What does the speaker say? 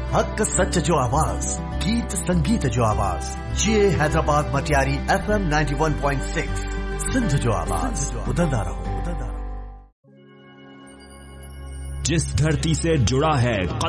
हक सच जो आवाज, गीत संगीत जो आवाज, ये हैदराबाद मटियारी FM 91.6 सिंध जो आवाज, बुलंदा रहो। जिस धरती से जुड़ा है